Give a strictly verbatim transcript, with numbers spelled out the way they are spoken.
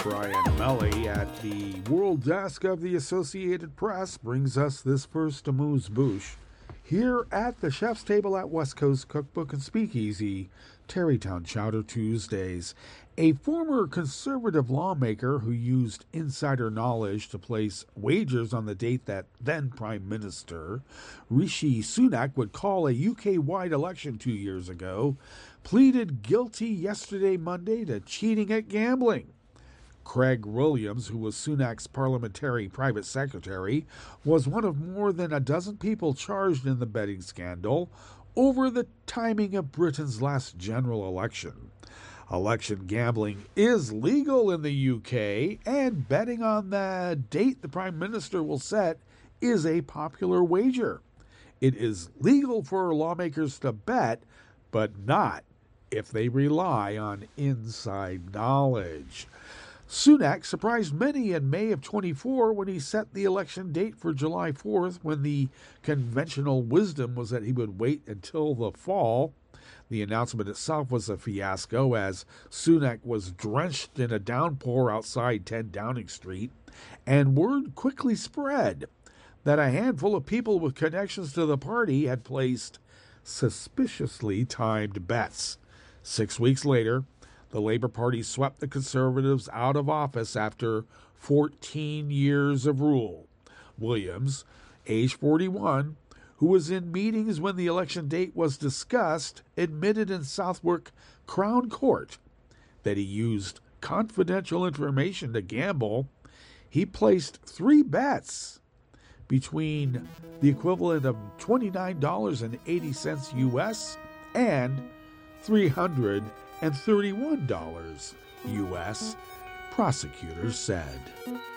Brian Melly at the World Desk of the Associated Press brings us this first amuse-bouche. Here at the Chef's Table at West Coast Cookbook and Speakeasy, Tarrytown Chowder Tuesdays. A former conservative lawmaker who used insider knowledge to place wagers on the date that then Prime Minister Rishi Sunak would call a U K-wide election two years ago, pleaded guilty yesterday Monday to cheating at gambling. Craig Williams, who was Sunak's parliamentary private secretary, was one of more than a dozen people charged in the betting scandal over the timing of Britain's last general election. Election gambling is legal in the U K, and betting on the date the Prime Minister will set is a popular wager. It is legal for lawmakers to bet, but not if they rely on inside knowledge. Sunak surprised many in May of twenty-four when he set the election date for July fourth, when the conventional wisdom was that he would wait until the fall. The announcement itself was a fiasco, as Sunak was drenched in a downpour outside ten Downing Street, and word quickly spread that a handful of people with connections to the party had placed suspiciously timed bets. Six weeks later, the Labour Party swept the Conservatives out of office after fourteen years of rule. Williams, age forty-one, who was in meetings when the election date was discussed, admitted in Southwark Crown Court that he used confidential information to gamble. He placed three bets between the equivalent of twenty-nine dollars and eighty cents U S and three hundred thirty-one dollars U S, prosecutors said.